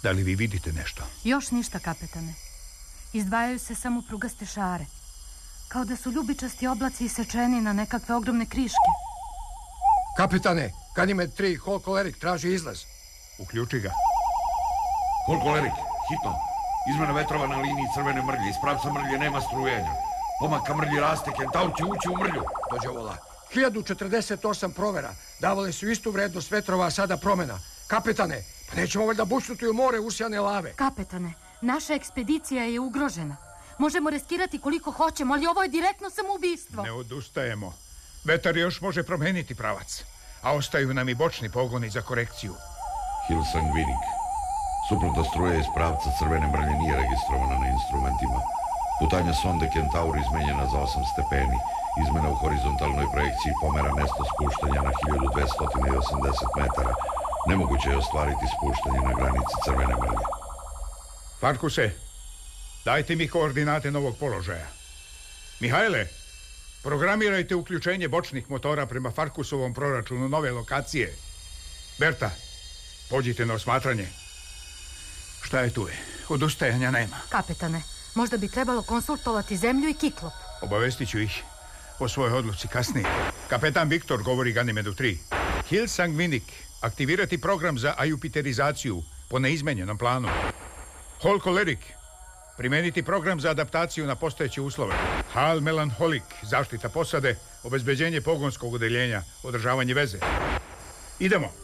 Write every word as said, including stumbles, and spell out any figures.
Da li vi vidite nešto? Još ništa, kapetane. Izdvajaju se samo prugaste šare. Kao da su ljubičasti oblaci isečeni na nekakve ogromne kriške. Kapetane, Ganymed tri, Holkolerik traži izlaz. Uključi ga. Holkolerik, hitno. Izmena vetrova na liniji crvene mrlje. Iz pravca mrlje nema strujenja. Pomaka mrlji raste, Kentaur će ući u mrlju. Dođe vola. hiljadu četrdeset osam provera. Davale su istu vrednost vetrova, a sada promena. Kapetane, pa nećemo valjda bušnuti u more usijane lave. Kapetane, naša ekspedicija je ugrožena. Možemo riskirati koliko hoćemo, ali ovo je direktno samoubistvo. Ne odustajemo. Vetar još može promeniti pravac. A ostaju nam i bočni pogoni za korekciju. Hilsangvinik. Suprotna struja iz pravca crvene mrlje nije registrovana na instrumentima. Putanja sonde Kentaur izmenjena za osam stepeni. Izmena u horizontalnoj projekciji pomera mesto spuštanja na hiljadu dvesta osamdeset metara. Nemoguće je ostvariti spuštanje na granici crvene mrlje. Farkuse, dajte mi koordinate novog položaja. Mihajle, programirajte uključenje bočnih motora prema Farkusovom proračunu nove lokacije. Berta, pođite na osmatranje. Šta je tu je? Odustajanja nema. Kapetane, možda bi trebalo konsultovati zemlju i Kiklop. Obavestit ću ih o svojoj odluci kasnije. Kapetan Viktor govori Ganymedu tri. Hilsangvinik, aktivirati program za ajupiterizaciju po neizmenjenom planu. Holkolerik, primeniti program za adaptaciju na postojeće uslove. Hal Melanholik, zaštita posade, obezbeđenje pogonskog odeljenja, održavanje veze. Idemo.